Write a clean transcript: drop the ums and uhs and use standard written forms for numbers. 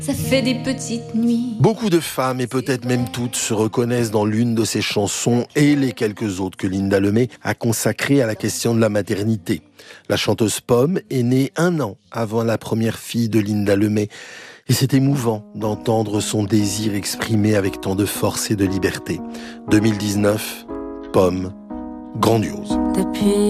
Ça fait des petites nuits. Beaucoup de femmes, et peut-être même toutes, se reconnaissent dans l'une de ces chansons et les quelques autres que Linda Lemay a consacrées à la question de la maternité. La chanteuse Pomme est née 1 an avant la première fille de Linda Lemay. Et c'est émouvant d'entendre son désir exprimé avec tant de force et de liberté. 2019, Pomme, grandiose. Depuis